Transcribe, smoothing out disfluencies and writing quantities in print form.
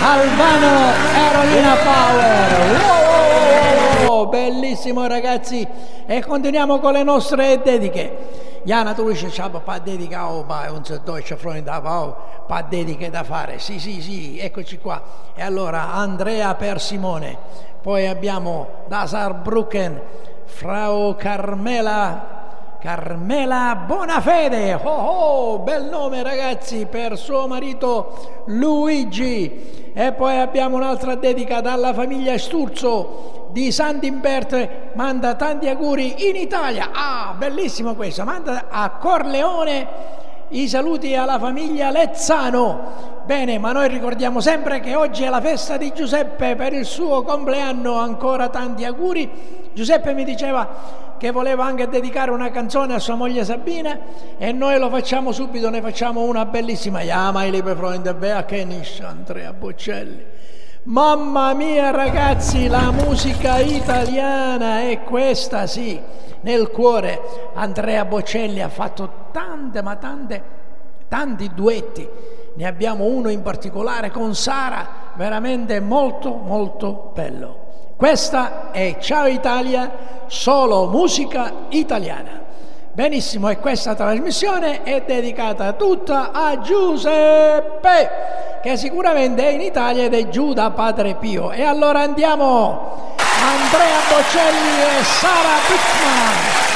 Albano e Romina Power. Wow, bellissimo ragazzi, e continuiamo con le nostre dediche. Jana, tu dici c'è pa dedica, un Deutsche Freund, pa dediche da fare. Sì, eccoci qua. E allora Andrea per Simone, poi abbiamo da Saarbrücken Frau Carmela Bonafede, bel nome ragazzi, per suo marito Luigi. E poi abbiamo un'altra dedica dalla famiglia Sturzo di Sant'Imbert, manda tanti auguri in Italia. Bellissimo questo, manda a Corleone i saluti alla famiglia Lezzano. Bene, ma noi ricordiamo sempre che oggi è la festa di Giuseppe per il suo compleanno, ancora tanti auguri. Giuseppe mi diceva che voleva anche dedicare una canzone a sua moglie Sabina, e noi lo facciamo subito, ne facciamo una bellissima. Ja, mein liebe Freunde, wer kennt ich? Andrea Bocelli. Mamma mia ragazzi, la musica italiana è questa, sì, nel cuore. Andrea Bocelli ha fatto tanti duetti, ne abbiamo uno in particolare con Sara, veramente molto bello. Questa è Ciao Italia, solo musica italiana. Benissimo, e questa trasmissione è dedicata tutta a Giuseppe, che sicuramente è in Italia ed è giù da Padre Pio. E allora andiamo, Andrea Bocelli e Sara Bittman.